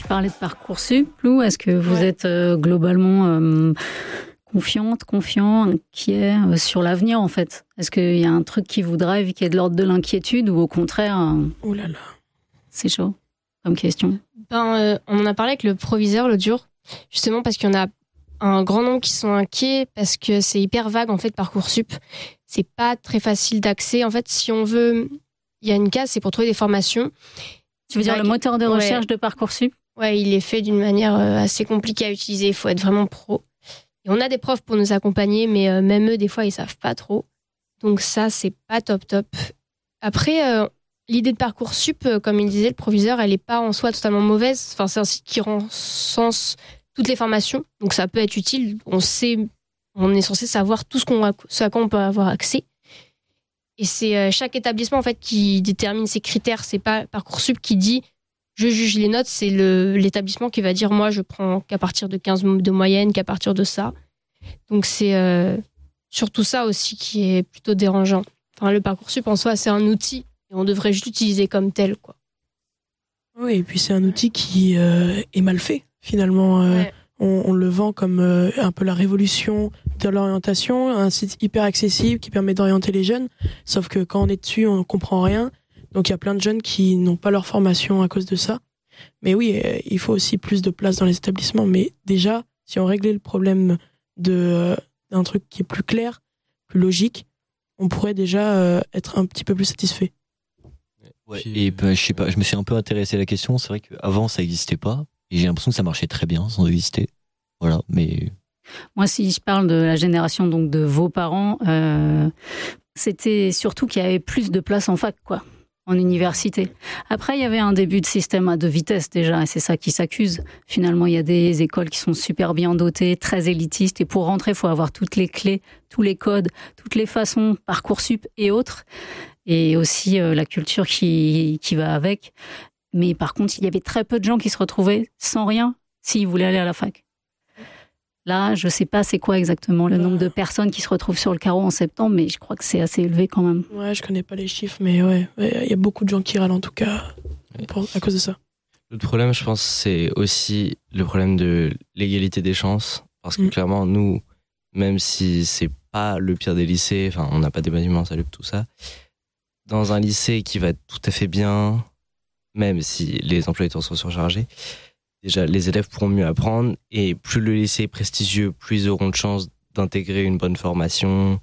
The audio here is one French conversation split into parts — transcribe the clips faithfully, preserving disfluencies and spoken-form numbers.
Tu parlais de Parcoursup, Lou. Est-ce que vous ouais. êtes euh, globalement euh, confiante, confiant, inquiet euh, sur l'avenir, en fait? Est-ce qu'il y a un truc qui vous drive, qui est de l'ordre de l'inquiétude, ou au contraire... Euh, oh là là. C'est chaud comme question. Ben, euh, on en a parlé avec le proviseur l'autre jour, justement parce qu'il y en a un grand nombre qui sont inquiets, parce que c'est hyper vague, en fait, Parcoursup. C'est pas très facile d'accès. En fait, si on veut... Il y a une case, c'est pour trouver des formations. Tu veux dire le moteur de recherche ouais. de Parcoursup ? Ouais, il est fait d'une manière assez compliquée à utiliser. Il faut être vraiment pro. Et on a des profs pour nous accompagner, mais euh, même eux, des fois, ils savent pas trop. Donc ça, c'est pas top top. Après, euh, l'idée de Parcoursup, euh, comme il disait, le proviseur, elle est pas en soi totalement mauvaise. Enfin, c'est un site qui recense toutes les formations. Donc ça peut être utile. On sait, on est censé savoir tout ce, qu'on a, ce à quoi on peut avoir accès. Et c'est euh, chaque établissement, en fait, qui détermine ses critères. C'est pas Parcoursup qui dit je juge les notes, c'est le, l'établissement qui va dire moi je prends qu'à partir de quinze de moyenne, qu'à partir de ça. Donc c'est euh, surtout ça aussi qui est plutôt dérangeant. Enfin, le Parcoursup en soi c'est un outil et on devrait juste l'utiliser comme tel, quoi. Oui, et puis c'est un outil qui euh, est mal fait finalement. Euh, ouais. on, on le vend comme euh, un peu la révolution de l'orientation, un site hyper accessible qui permet d'orienter les jeunes. Sauf que quand on est dessus, on comprend rien. Donc il y a plein de jeunes qui n'ont pas leur formation à cause de ça. Mais oui, il faut aussi plus de place dans les établissements. Mais déjà, si on réglait le problème de, d'un truc qui est plus clair, plus logique, on pourrait déjà euh, être un petit peu plus satisfait. Ouais, et bah, je sais pas, je me suis un peu intéressé à la question. C'est vrai qu'avant ça n'existait pas, et j'ai l'impression que ça marchait très bien sans exister. Voilà, mais moi, si je parle de la génération donc de vos parents, euh, c'était surtout qu'il y avait plus de place en fac, quoi. En université. Après, il y avait un début de système à deux vitesses déjà, et c'est ça qui s'accuse. Finalement, il y a des écoles qui sont super bien dotées, très élitistes, et pour rentrer, il faut avoir toutes les clés, tous les codes, toutes les façons, Parcoursup et autres, et aussi euh, la culture qui, qui va avec. Mais par contre, il y avait très peu de gens qui se retrouvaient sans rien s'ils voulaient aller à la fac. Là, je ne sais pas c'est quoi exactement le nombre de personnes qui se retrouvent sur le carreau en septembre, mais je crois que c'est assez élevé quand même. Ouais, je connais pas les chiffres, mais ouais, il ouais, y a beaucoup de gens qui râlent en tout cas pour, à cause de ça. Le problème, je pense, c'est aussi le problème de l'égalité des chances, parce que mmh. clairement, nous, même si c'est pas le pire des lycées, enfin, on n'a pas des bâtiments salubres, tout ça, dans un lycée qui va tout à fait bien, même si les emplois du temps sont surchargés, déjà, les élèves pourront mieux apprendre, et plus le lycée est prestigieux, plus ils auront de chances d'intégrer une bonne formation.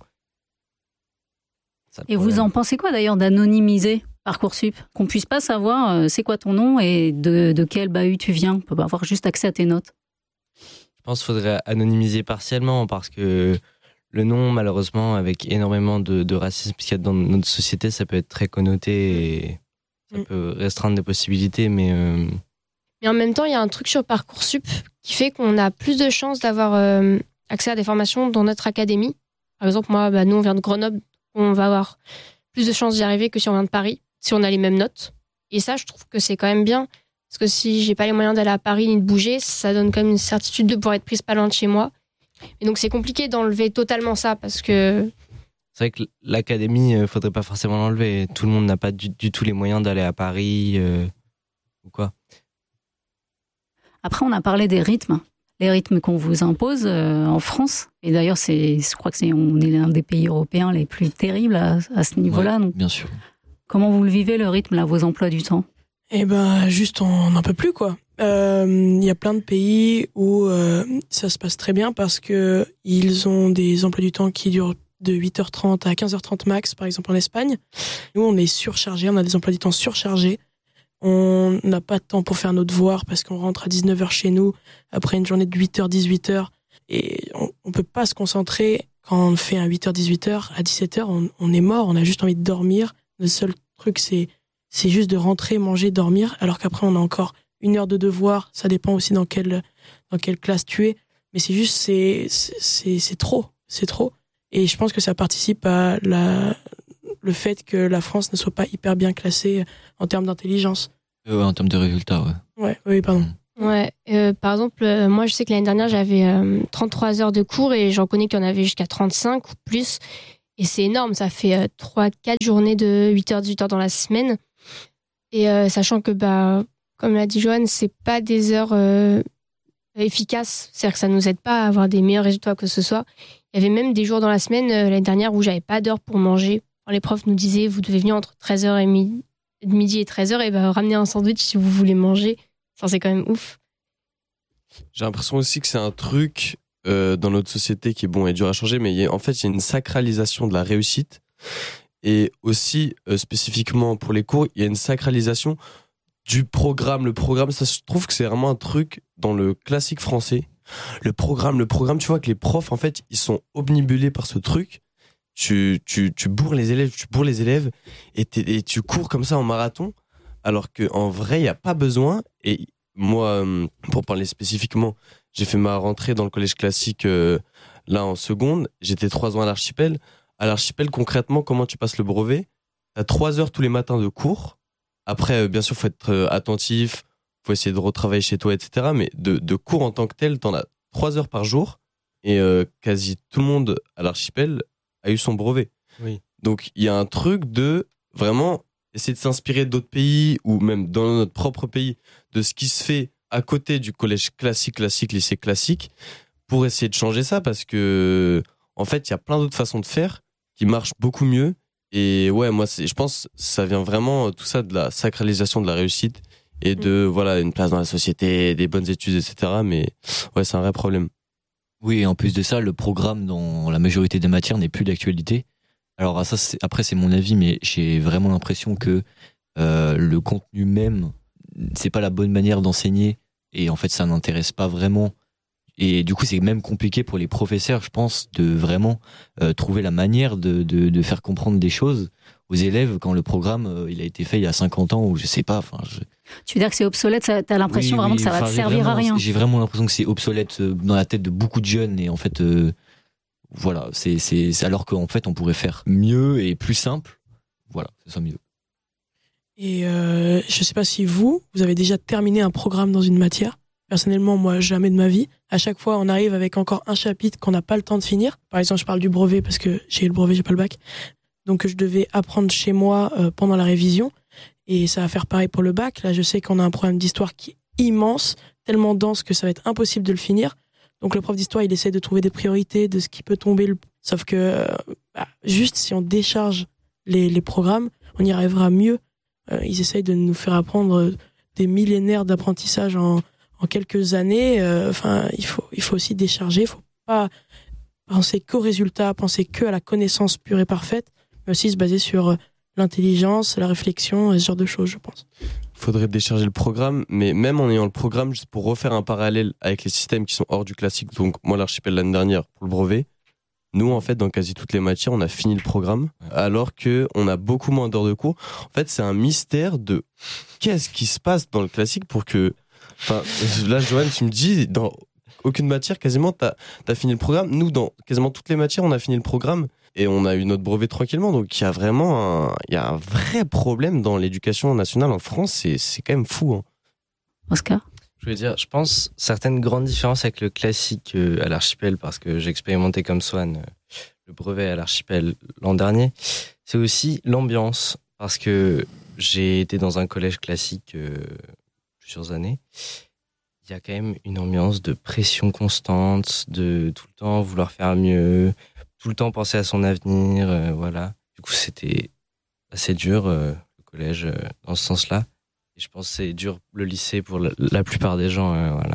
Et vous en pensez quoi d'ailleurs d'anonymiser Parcoursup ? Qu'on puisse pas savoir euh, c'est quoi ton nom et de, de quel bahut tu viens. On peut avoir juste accès à tes notes. Je pense qu'il faudrait anonymiser partiellement, parce que le nom, malheureusement, avec énormément de, de racisme qu'il y a dans notre société, ça peut être très connoté et ça mmh. peut restreindre des possibilités, mais... Euh, Mais en même temps, il y a un truc sur Parcoursup qui fait qu'on a plus de chances d'avoir euh, accès à des formations dans notre académie. Par exemple, moi, bah, nous, on vient de Grenoble, on va avoir plus de chances d'y arriver que si on vient de Paris, si on a les mêmes notes. Et ça, je trouve que c'est quand même bien. Parce que si j'ai pas les moyens d'aller à Paris ni de bouger, ça donne quand même une certitude de pouvoir être prise pas loin de chez moi. Et donc, c'est compliqué d'enlever totalement ça, parce que... C'est vrai que l'académie, il faudrait pas forcément l'enlever. Tout le monde n'a pas du, du tout les moyens d'aller à Paris euh, ou quoi. Après, on a parlé des rythmes, les rythmes qu'on vous impose euh, en France. Et d'ailleurs, c'est, je crois que c'est, on est l'un des pays européens les plus terribles à, à ce niveau-là. Ouais, donc, bien sûr. Comment vous le vivez, le rythme, là, vos emplois du temps ? Eh ben, juste, on n'en peut plus, quoi. Il euh, y a plein de pays où euh, ça se passe très bien parce que ils ont des emplois du temps qui durent de huit heures trente à quinze heures trente max, par exemple en Espagne. Nous, on est surchargés, on a des emplois du temps surchargés. On n'a pas de temps pour faire nos devoirs parce qu'on rentre à dix-neuf heures chez nous après une journée de huit heures, dix-huit heures. Et on ne peut pas se concentrer quand on fait un huit heures, dix-huit heures. À dix-sept heures, on, on est mort, on a juste envie de dormir. Le seul truc, c'est, c'est juste de rentrer, manger, dormir. Alors qu'après, on a encore une heure de devoir. Ça dépend aussi dans quelle, dans quelle classe tu es. Mais c'est juste, c'est, c'est, c'est trop. C'est trop. Et je pense que ça participe à la... le fait que la France ne soit pas hyper bien classée en termes d'intelligence. Euh, en termes de résultats, ouais. Ouais, oui, pardon. Ouais, euh, par exemple, euh, moi je sais que l'année dernière j'avais euh, trente-trois heures de cours et j'en connais qu'il y en avait jusqu'à trente-cinq ou plus. Et c'est énorme, ça fait euh, trois quatre journées de huit heures, dix-huit heures dans la semaine. Et euh, sachant que, bah, comme l'a dit Joanne, c'est pas des heures euh, efficaces. C'est-à-dire que ça nous aide pas à avoir des meilleurs résultats que ce soit. Il y avait même des jours dans la semaine, euh, l'année dernière, où j'avais pas d'heure pour manger. Quand les profs nous disaient, vous devez venir entre treize heures et midi, midi et treize heures, et ben, ramener un sandwich si vous voulez manger. Enfin, c'est quand même ouf. J'ai l'impression aussi que c'est un truc euh, dans notre société qui est bon et dur à changer, mais il y a, en fait, il y a une sacralisation de la réussite. Et aussi, euh, spécifiquement pour les cours, il y a une sacralisation du programme. Le programme, ça, je trouve que c'est vraiment un truc dans le classique français. Le programme, le programme, tu vois que les profs, en fait, ils sont obnubilés par ce truc. Tu, tu, tu bourres les élèves, tu bourres les élèves et, et tu cours comme ça en marathon, alors qu'en vrai, il n'y a pas besoin. Et moi, pour parler spécifiquement, j'ai fait ma rentrée dans le collège classique euh, là en seconde. J'étais trois ans à l'Archipel. À l'Archipel, concrètement, comment tu passes le brevet ? T'as trois heures tous les matins de cours. Après, euh, bien sûr, faut être euh, attentif, faut essayer de retravailler chez toi, et cetera. Mais de, de cours en tant que tel, t'en as trois heures par jour. Et euh, quasi tout le monde à l'Archipel a eu son brevet. Oui. Donc, il y a un truc de vraiment essayer de s'inspirer d'autres pays ou même dans notre propre pays de ce qui se fait à côté du collège classique, classique, lycée classique pour essayer de changer ça parce que, en fait, il y a plein d'autres façons de faire qui marchent beaucoup mieux. Et ouais, moi, c'est, je pense que ça vient vraiment tout ça de la sacralisation de la réussite et de, mmh. voilà, une place dans la société, des bonnes études, et cetera. Mais ouais, c'est un vrai problème. Oui, et en plus de ça, le programme dans la majorité des matières n'est plus d'actualité. Alors ça, c'est, après, c'est mon avis, mais j'ai vraiment l'impression que euh, le contenu même, c'est pas la bonne manière d'enseigner, et en fait, ça n'intéresse pas vraiment. Et du coup, c'est même compliqué pour les professeurs, je pense, de vraiment euh, trouver la manière de, de, de faire comprendre des choses aux élèves quand le programme euh, il a été fait il y a cinquante ans ou je sais pas. Enfin, je... Tu veux dire que c'est obsolète, ça, t'as l'impression oui, vraiment oui, que ça va te servir vraiment, à rien. J'ai vraiment l'impression que c'est obsolète dans la tête de beaucoup de jeunes et en fait, euh, voilà, c'est, c'est, c'est alors qu'en fait on pourrait faire mieux et plus simple. Voilà, c'est ça mieux. Et euh, je sais pas si vous, vous avez déjà terminé un programme dans une matière. Personnellement, moi, jamais de ma vie. À chaque fois, on arrive avec encore un chapitre qu'on n'a pas le temps de finir. Par exemple, je parle du brevet parce que j'ai le brevet, j'ai pas le bac. Donc, je devais apprendre chez moi euh, pendant la révision. Et ça va faire pareil pour le bac. Là, je sais qu'on a un programme d'histoire qui est immense, tellement dense que ça va être impossible de le finir. Donc, le prof d'histoire, il essaie de trouver des priorités, de ce qui peut tomber. Le... Sauf que, euh, bah, juste si on décharge les, les programmes, on y arrivera mieux. Euh, ils essayent de nous faire apprendre des millénaires d'apprentissage en... en quelques années, enfin, euh, il faut, il faut aussi décharger. Il faut pas penser qu'au résultat, penser que à la connaissance pure et parfaite, mais aussi se baser sur l'intelligence, la réflexion, et ce genre de choses, je pense. Il faudrait décharger le programme, mais même en ayant le programme, juste pour refaire un parallèle avec les systèmes qui sont hors du classique, donc moi, l'Archipel l'année dernière, pour le brevet, nous, en fait, dans quasi toutes les matières, on a fini le programme, alors qu'on a beaucoup moins d'heures de cours. En fait, c'est un mystère de qu'est-ce qui se passe dans le classique pour que Enfin, là, Joanne, tu me dis, dans aucune matière, quasiment, t'as, t'as fini le programme. Nous, dans quasiment toutes les matières, on a fini le programme et on a eu notre brevet tranquillement. Donc, il y a vraiment un, il y a un vrai problème dans l'éducation nationale en France. C'est, c'est quand même fou. Hein. Oscar ? Je veux dire, je pense certaines grandes différences avec le classique euh, à l'Archipel, parce que j'ai expérimenté comme Swan euh, le brevet à l'Archipel l'an dernier. C'est aussi l'ambiance, parce que j'ai été dans un collège classique euh, plusieurs années. Il y a quand même une ambiance de pression constante, de tout le temps vouloir faire mieux, tout le temps penser à son avenir, euh, voilà. Du coup, c'était assez dur, euh, le collège, euh, dans ce sens-là. Et je pense que c'est dur, le lycée, pour la, la plupart des gens, euh, voilà.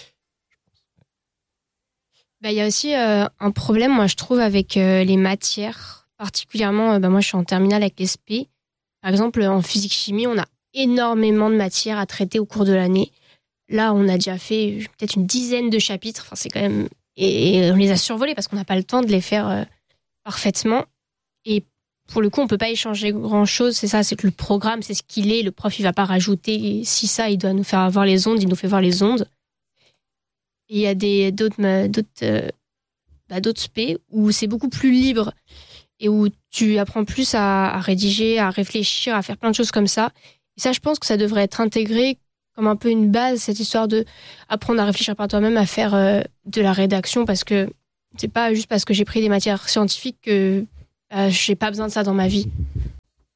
Bah, y a aussi euh, un problème, moi, je trouve, avec euh, les matières. Particulièrement, euh, bah, moi, je suis en terminale avec l'E S P. Par exemple, en physique-chimie, on a énormément de matières à traiter au cours de l'année. Là, on a déjà fait peut-être une dizaine de chapitres. Enfin, c'est quand même... Et on les a survolés parce qu'on n'a pas le temps de les faire euh, parfaitement. Et pour le coup, on ne peut pas échanger grand-chose. C'est ça, c'est que le programme, c'est ce qu'il est. Le prof, il ne va pas rajouter. Si ça, il doit nous faire voir les ondes, il nous fait voir les ondes. Et il y a des, d'autres, d'autres, euh, bah, d'autres spé où c'est beaucoup plus libre et où tu apprends plus à, à rédiger, à réfléchir, à faire plein de choses comme ça. Et ça, je pense que ça devrait être intégré comme un peu une base, cette histoire de apprendre à réfléchir par toi-même, à faire euh, de la rédaction, parce que c'est pas juste parce que j'ai pris des matières scientifiques que euh, j'ai pas besoin de ça dans ma vie.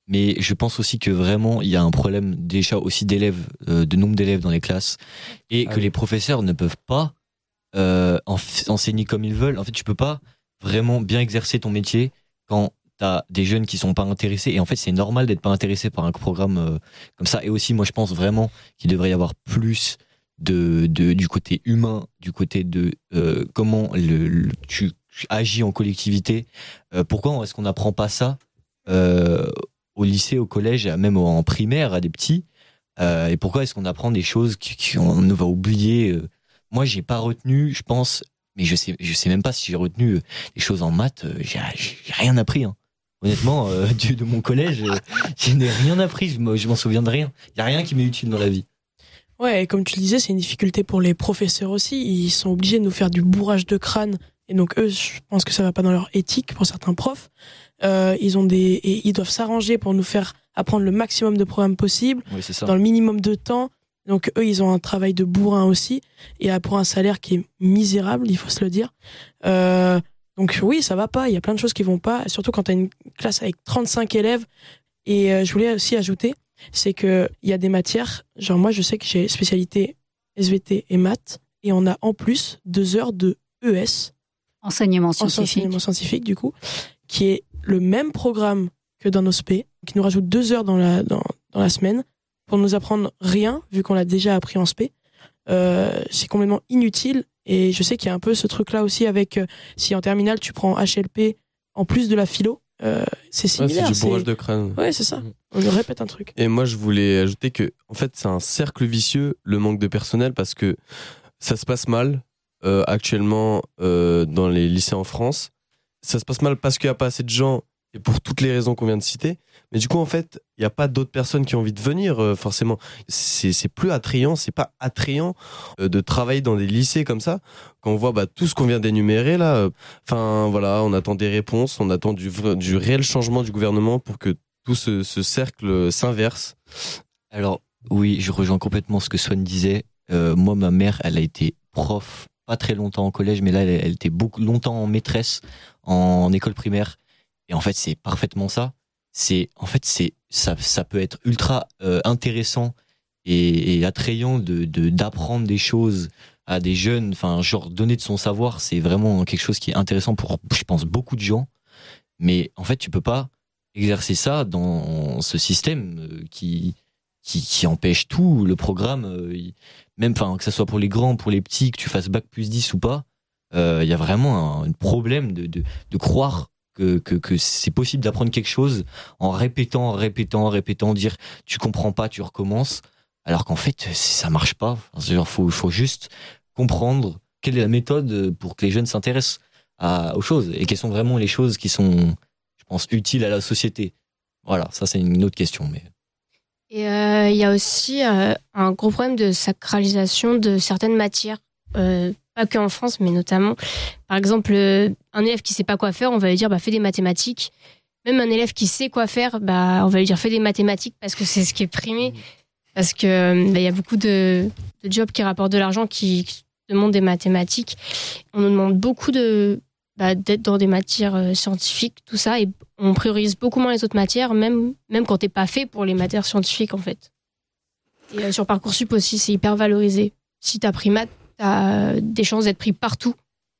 Mais je pense aussi que vraiment, il y a un problème déjà aussi d'élèves, euh, de nombre d'élèves dans les classes, et ah que oui. les professeurs ne peuvent pas euh, enseigner comme ils veulent. En fait, tu peux pas vraiment bien exercer ton métier quand t'as des jeunes qui sont pas intéressés. Et en fait, c'est normal d'être pas intéressé par un programme euh, comme ça. Et aussi, moi, je pense vraiment qu'il devrait y avoir plus de, de du côté humain, du côté de euh, comment le, le, tu agis en collectivité. Euh, pourquoi est-ce qu'on n'apprend pas ça euh, au lycée, au collège, même en primaire, à des petits, euh, et pourquoi est-ce qu'on apprend des choses qu'on va oublier? Moi, j'ai pas retenu, je pense, mais je sais, je sais même pas si j'ai retenu les choses en maths. J'ai, j'ai rien appris. Hein. Honnêtement, euh, de, de mon collège, je n'ai rien appris. Je, me, je m'en souviens de rien. Il y a rien qui m'est utile dans la vie. Ouais, et comme tu le disais, c'est une difficulté pour les professeurs aussi. Ils sont obligés de nous faire du bourrage de crâne. Et donc eux, je pense que ça va pas dans leur éthique pour certains profs. Euh, ils ont des et ils doivent s'arranger pour nous faire apprendre le maximum de programmes possible oui, c'est ça. Dans le minimum de temps. Donc eux, ils ont un travail de bourrin aussi et pour un salaire qui est misérable, il faut se le dire. Euh, donc oui, ça va pas. Il y a plein de choses qui vont pas, surtout quand t'as une classe avec trente-cinq élèves. Et euh, je voulais aussi ajouter, c'est que il y a des matières. Genre moi, je sais que j'ai spécialité S V T et maths et on a en plus deux heures de E S. Enseignement scientifique. Enseignement scientifique, du coup, qui est le même programme que dans nos S P, qui nous rajoute deux heures dans la, dans, dans la semaine pour nous apprendre rien, vu qu'on l'a déjà appris en S P. Euh, c'est complètement inutile. Et je sais qu'il y a un peu ce truc-là aussi avec, euh, si en terminale, tu prends H L P en plus de la philo, euh, c'est similaire. Ouais, c'est du bourrage de crâne. Ouais, c'est ça. On nous répète un truc. Et moi, je voulais ajouter que, en fait, c'est un cercle vicieux, le manque de personnel, parce que ça se passe mal. Euh, actuellement euh, dans les lycées en France. Ça se passe mal parce qu'il n'y a pas assez de gens et pour toutes les raisons qu'on vient de citer. Mais du coup, en fait, il n'y a pas d'autres personnes qui ont envie de venir, euh, forcément. C'est, c'est plus attrayant, c'est pas attrayant euh, de travailler dans des lycées comme ça. Quand on voit bah, tout ce qu'on vient d'énumérer, là, enfin, euh, voilà, on attend des réponses, on attend du, du réel changement du gouvernement pour que tout ce, ce cercle s'inverse. Alors, oui, je rejoins complètement ce que Swan disait. Euh, moi, ma mère, elle a été prof pas très longtemps en collège, mais là, elle, elle était beaucoup longtemps en maîtresse en, en école primaire. Et en fait, c'est parfaitement ça. C'est, en fait, c'est, ça, ça peut être ultra euh, intéressant et, et attrayant de, de, d'apprendre des choses à des jeunes. Enfin, genre, donner de son savoir, c'est vraiment quelque chose qui est intéressant pour, je pense, beaucoup de gens. Mais en fait, tu peux pas exercer ça dans ce système qui, qui, qui empêche tout. Le programme, euh, il, même, enfin, que ça soit pour les grands, pour les petits, que tu fasses bac plus dix ou pas, il euh, y a vraiment un, un problème de, de, de croire que, que, que c'est possible d'apprendre quelque chose en répétant, en répétant, en répétant, dire tu comprends pas, tu recommences, alors qu'en fait, ça marche pas. Enfin, genre, faut, faut juste comprendre quelle est la méthode pour que les jeunes s'intéressent à, aux choses et quelles sont vraiment les choses qui sont, je pense, utiles à la société. Voilà, ça c'est une autre question, mais. Et il euh, y a aussi euh, un gros problème de sacralisation de certaines matières, euh, pas qu'en France, mais notamment, par exemple, euh, un élève qui sait pas quoi faire, on va lui dire bah fais des mathématiques. Même un élève qui sait quoi faire, bah on va lui dire fais des mathématiques parce que c'est ce qui est primé, parce que bah, y a beaucoup de, de jobs qui rapportent de l'argent qui demandent des mathématiques. On nous demande beaucoup de bah, d'être dans des matières euh, scientifiques, tout ça, et on priorise beaucoup moins les autres matières, même, même quand t'es pas fait pour les matières scientifiques, en fait. Et euh, sur Parcoursup aussi, c'est hyper valorisé. Si t'as pris maths, t'as des chances d'être pris partout.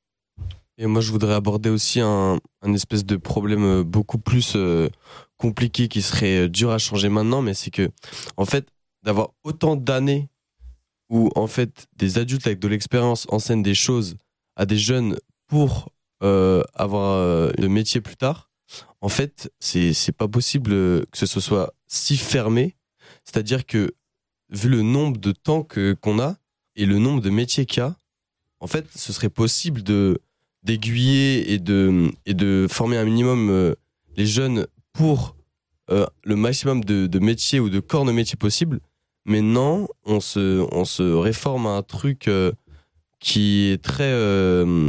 Et moi, je voudrais aborder aussi un, un espèce de problème beaucoup plus euh, compliqué qui serait dur à changer maintenant, mais c'est que, en fait, d'avoir autant d'années où, en fait, des adultes avec de l'expérience enseignent des choses à des jeunes pour euh, avoir euh, le métier plus tard, en fait, c'est, c'est pas possible que ce soit si fermé. C'est-à-dire que, vu le nombre de temps que, qu'on a et le nombre de métiers qu'il y a, en fait, ce serait possible de, d'aiguiller et de, et de former un minimum euh, les jeunes pour euh, le maximum de, de métiers ou de corps de métiers possibles. Mais non, on se, on se réforme à un truc euh, qui est très... Euh,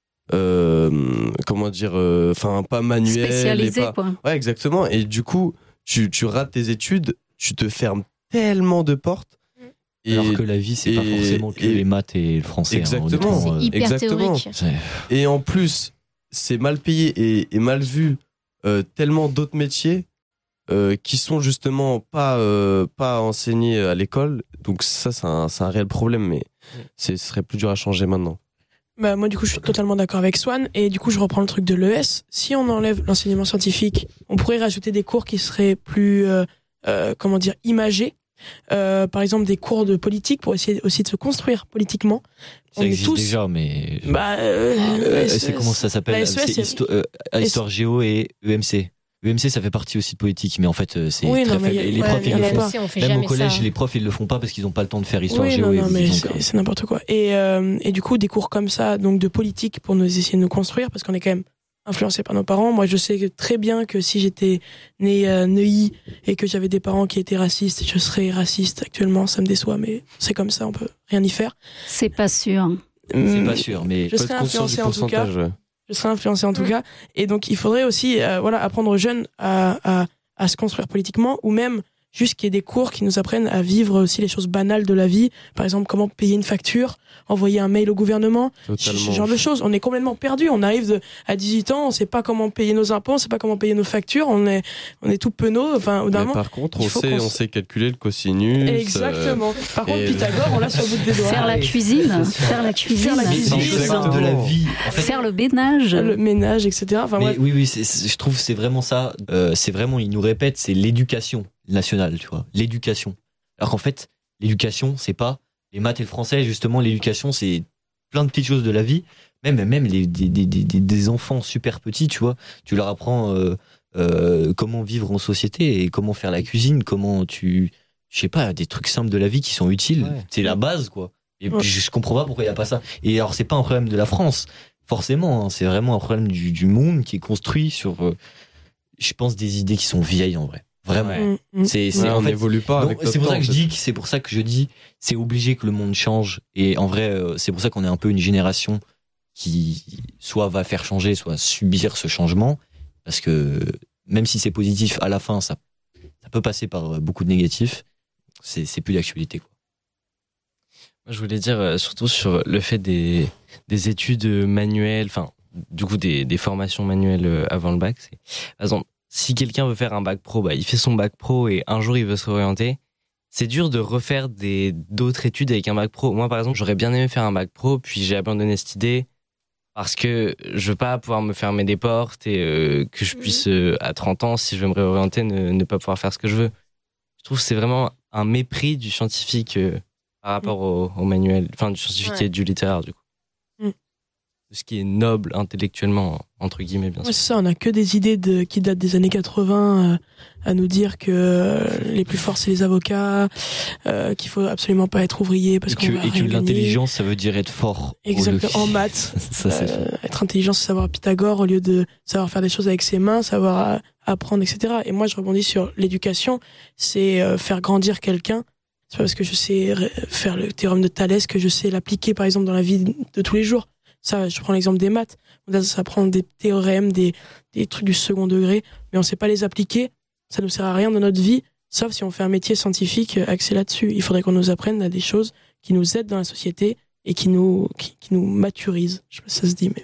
euh, comment dire, enfin euh, pas manuel, spécialisé, et pas... quoi. Ouais, exactement. Et du coup, tu, tu rates tes études, tu te fermes tellement de portes. Et, alors que la vie, c'est et, pas forcément que et, les maths et le français. Exactement. Hein, c'est hyper exactement. théorique. Et en plus, c'est mal payé et, et mal vu. Euh, tellement d'autres métiers euh, qui sont justement pas euh, pas enseignés à l'école. Donc ça, c'est un, c'est un réel problème, mais c'est, ce serait plus dur à changer maintenant. Bah, moi, du coup, je suis totalement d'accord avec Swan. Et du coup, je reprends le truc de l'E S. Si on enlève l'enseignement scientifique, on pourrait rajouter des cours qui seraient plus, euh, euh, comment dire, imagés. Euh, par exemple, des cours de politique pour essayer aussi de se construire politiquement. Ça on existe est tous... déjà, mais. Bah, euh, Euh, S E S. c'est comment ça s'appelle? La S E S, C'est histo- euh, Histoire Géo et E M C. E M C, ça fait partie aussi de politique, mais en fait, euh, c'est Oui, très non, mais faible. y a- Et les ouais, profs, mais ils le y a font. pas. On fait Même jamais au collège, ça. les profs, ils le font pas parce qu'ils n'ont pas le temps de faire Histoire Oui, Géo non, et non, mais donc, euh, c'est, c'est n'importe quoi. Et, euh, et du coup, des cours comme ça, donc de politique pour nous essayer de nous construire, parce qu'on est quand même influencé par nos parents. Moi, je sais que- très bien que si j'étais né à Neuilly et que j'avais des parents qui étaient racistes, je serais raciste actuellement. Ça me déçoit, mais c'est comme ça, on peut rien y faire. C'est pas sûr. c'est Hum, pas sûr, mais. Je Faut serais être conscient influencé du en tout cas. pourcentage. ouais. Je serais influencé en tout cas. Et donc, il faudrait aussi, euh, voilà, apprendre aux jeunes à, à, à se construire politiquement, ou même juste qu'il y ait des cours qui nous apprennent à vivre aussi les choses banales de la vie. Par exemple, comment payer une facture, envoyer un mail au gouvernement, Totalement. ce genre de choses. On est complètement perdu. On arrive de, à dix-huit ans, on sait pas comment payer nos impôts, on sait pas comment payer nos factures. On est, on est tout penaud. Enfin, au d'un Mais moment. par contre, il on faut sait, qu'on on s- sait calculer le cosinus. Exactement. Par contre, et- Pythagore, on l'a sur le bout des doigts. Faire la cuisine, faire la cuisine, Faire la Mais c'est cuisine. des choses Exactement. simples de la vie. En fait, faire le bénage. Le ménage, et cetera. Enfin, mais bref. oui, oui, c'est- c'est- je trouve que c'est vraiment ça. Euh, c'est vraiment, ils nous répètent, c'est l'éducation nationale, tu vois. L'éducation. Alors qu'en fait, l'éducation, c'est pas les maths et le français, justement, l'éducation, c'est plein de petites choses de la vie. Même, même les, des, des, des, des enfants super petits, tu vois, tu leur apprends euh, euh, comment vivre en société et comment faire la cuisine, comment tu. Je sais pas, des trucs simples de la vie qui sont utiles. Ouais. C'est la base, quoi. Et Ouais. puis, je comprends pas pourquoi il y a pas ça. Et alors, c'est pas un problème de la France, forcément, hein, c'est vraiment un problème du, du monde qui est construit sur, euh, je pense, des idées qui sont vieilles en vrai. Vraiment. Ouais. Hum, hum. C'est, c'est, Ouais, en on fait, n'évolue pas donc, avec notre c'est pour ça temps, que je en fait. dis que c'est pour ça que je dis c'est obligé que le monde change et en vrai euh, c'est pour ça qu'on est un peu une génération qui soit va faire changer soit subir ce changement parce que même si c'est positif à la fin ça ça peut passer par euh, beaucoup de négatifs c'est c'est plus d'actualité quoi. Moi, je voulais dire euh, surtout sur le fait des, des études manuelles, enfin, du coup, des, des formations manuelles euh, avant le bac. C'est, par exemple, si quelqu'un veut faire un bac pro, bah, il fait son bac pro et un jour il veut se réorienter. C'est dur de refaire des, d'autres études avec un bac pro. Moi, par exemple, j'aurais bien aimé faire un bac pro, puis j'ai abandonné cette idée parce que je veux pas pouvoir me fermer des portes et euh, que je puisse, euh, à trente ans, si je veux me réorienter, ne, ne pas pouvoir faire ce que je veux. Je trouve que c'est vraiment un mépris du scientifique euh, par rapport au, au manuel, enfin du scientifique Ouais. et du littéraire, du coup. Mm. Ce qui est noble intellectuellement, entre guillemets, bien Ouais, sûr. c'est ça, on a que des idées de, qui datent des années quatre-vingts euh, à nous dire que euh, les plus forts c'est les avocats, euh, qu'il faut absolument pas être ouvrier parce Et qu'on que, va et que rien gagner. l'intelligence ça veut dire être fort au lieu- Exactement, en maths. ça c'est Euh, être intelligent, c'est savoir Pythagore au lieu de savoir faire des choses avec ses mains, savoir euh, apprendre, et cetera. Et moi, je rebondis sur l'éducation, c'est euh, faire grandir quelqu'un. C'est pas parce que je sais ré- faire le théorème de Thalès que je sais l'appliquer, par exemple, dans la vie de tous les jours. Ça, je prends l'exemple des maths. On s'apprend des théorèmes, des, des trucs du second degré, mais on sait pas les appliquer. Ça nous sert à rien dans notre vie, sauf si on fait un métier scientifique axé là-dessus. Il faudrait qu'on nous apprenne à des choses qui nous aident dans la société et qui nous, qui, qui nous maturisent. Je sais pas si ça se dit, mais.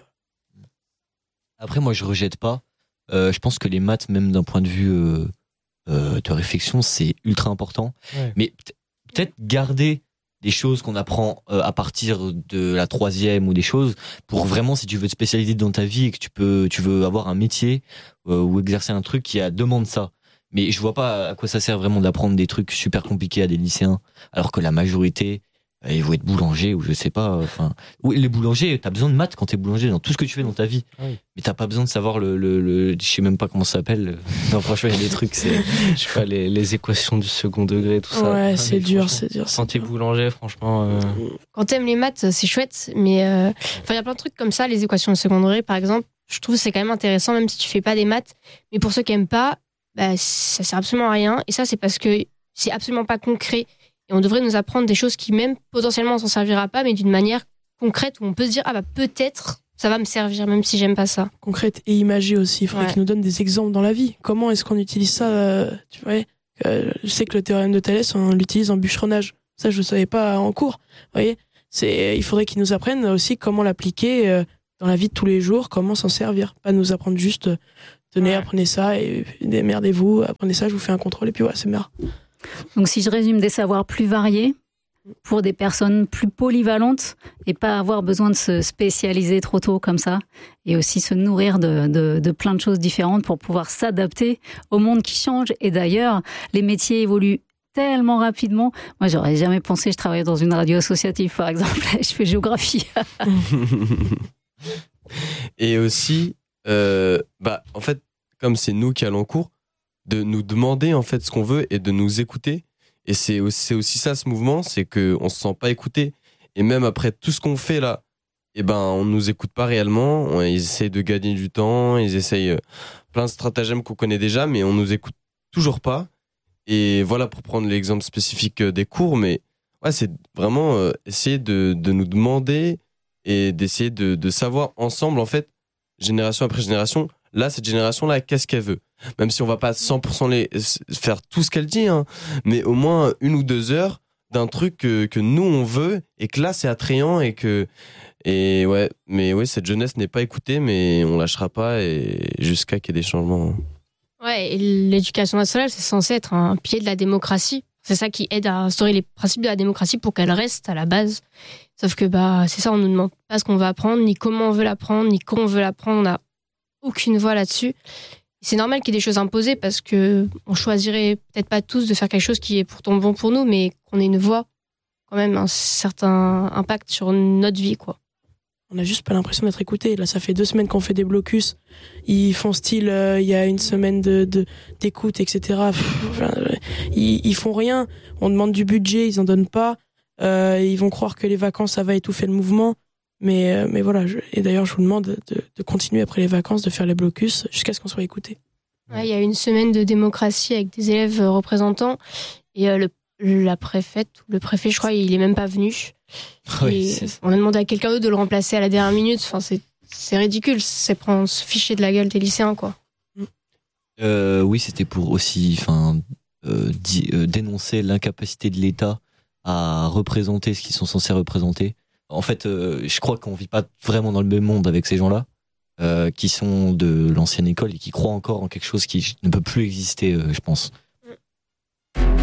Après, moi, je rejette pas. Euh, je pense que les maths, même d'un point de vue euh, euh, de réflexion, c'est ultra important. Ouais. Mais peut- peut-être garder des choses qu'on apprend euh, à partir de la troisième ou des choses pour vraiment, si tu veux te spécialiser dans ta vie et que tu peux, tu veux avoir un métier euh, ou exercer un truc qui a demande ça. Mais je vois pas à quoi ça sert vraiment d'apprendre des trucs super compliqués à des lycéens, alors que la majorité, euh, ils vont être boulanger ou je sais pas. Enfin, oui, les boulangers, t'as besoin de maths quand t'es boulanger dans tout ce que tu fais dans ta vie. Oui. Mais t'as pas besoin de savoir le, le, le je sais même pas comment ça s'appelle. Non, franchement, il y a des trucs, c'est. Je sais pas, les, les équations du second degré, tout ça. Ouais, Ah, c'est mais dur, franchement, c'est dur. c'est Quand t'es dur. boulanger, franchement. euh, Quand t'aimes les maths, c'est chouette, mais euh, enfin, il y a plein de trucs comme ça, les équations de second degré, par exemple. Je trouve que c'est quand même intéressant, même si tu fais pas des maths. Mais pour ceux qui aiment pas, bah, ça sert absolument à rien. Et ça, c'est parce que c'est absolument pas concret. Et on devrait nous apprendre des choses qui, même potentiellement, on s'en servira pas, mais d'une manière concrète où on peut se dire, ah bah peut-être, ça va me servir, même si j'aime pas ça. Concrète et imagée aussi. Il faudrait Ouais. qu'ils nous donnent des exemples dans la vie. Comment est-ce qu'on utilise ça euh, tu vois euh, Je sais que le théorème de Thalès, on l'utilise en bûcheronnage. Ça, je ne savais pas en cours. Vous voyez, c'est, il faudrait qu'ils nous apprennent aussi comment l'appliquer euh, dans la vie de tous les jours, comment s'en servir. Pas nous apprendre juste euh, Tenez, Ouais. apprenez ça et démerdez-vous, apprenez ça, je vous fais un contrôle et puis voilà, c'est merde. Donc si je résume, des savoirs plus variés pour des personnes plus polyvalentes et pas avoir besoin de se spécialiser trop tôt comme ça, et aussi se nourrir de, de, de plein de choses différentes pour pouvoir s'adapter au monde qui change. Et d'ailleurs, les métiers évoluent tellement rapidement. Moi, j'aurais jamais pensé, je travaillais dans une radio associative, par exemple, je fais géographie. Et aussi, euh, bah, en fait, comme c'est nous qui allons en cours, de nous demander en fait ce qu'on veut et de nous écouter. Et c'est aussi, c'est aussi ça ce mouvement, c'est qu'on se sent pas écouté. Et même après tout ce qu'on fait là, eh ben, on nous écoute pas réellement. On, ils essayent de gagner du temps, ils essayent euh, plein de stratagèmes qu'on connaît déjà, mais on nous écoute toujours pas. Et voilà, pour prendre l'exemple spécifique euh, des cours, mais ouais, c'est vraiment euh, essayer de, de nous demander et d'essayer de, de savoir ensemble, en fait, génération après génération, là, cette génération-là, qu'est-ce qu'elle veut? Même si on va pas cent pour cent les, faire tout ce qu'elle dit, hein, mais au moins une ou deux heures d'un truc que, que nous, on veut, et que là, c'est attrayant, et que, et ouais, mais ouais, cette jeunesse n'est pas écoutée, mais on lâchera pas, et jusqu'à qu'il y ait des changements. Ouais, et l'éducation nationale, c'est censé être un pied de la démocratie. C'est ça qui aide à instaurer les principes de la démocratie pour qu'elle reste à la base. Sauf que bah c'est ça, on nous demande pas ce qu'on va apprendre, ni comment on veut l'apprendre, ni quand on veut l'apprendre. On n'a aucune voix là-dessus. C'est normal qu'il y ait des choses imposées parce que on choisirait peut-être pas tous de faire quelque chose qui est pourtant bon pour nous, mais qu'on ait une voix, quand même un certain impact sur notre vie, quoi. On n'a juste pas l'impression d'être écouté. Là, ça fait deux semaines qu'on fait des blocus. Ils font style, euh, il y a une semaine de, de d'écoute, et cetera. Pff, enfin, euh, ils, ils font rien. On demande du budget, ils en donnent pas. Euh, ils vont croire que les vacances, ça va étouffer le mouvement. Mais, euh, mais voilà. Je, et d'ailleurs, je vous demande de, de continuer après les vacances, de faire les blocus jusqu'à ce qu'on soit écouté. Ouais, il y a une semaine de démocratie avec des élèves représentants et euh, le, la préfète ou le préfet, je crois, il est même pas venu. Oui, Et c'est ça. on a demandé à quelqu'un d'autre de le remplacer à la dernière minute. Enfin, c'est, c'est ridicule. C'est prendre se ficher de la gueule des lycéens, quoi. Euh, oui, c'était pour aussi, enfin, euh, di- euh, dénoncer l'incapacité de l'État à représenter ce qu'ils sont censés représenter. En fait, euh, je crois qu'on vit pas vraiment dans le même monde avec ces gens-là, euh, qui sont de l'ancienne école et qui croient encore en quelque chose qui ne peut plus exister, euh, je pense.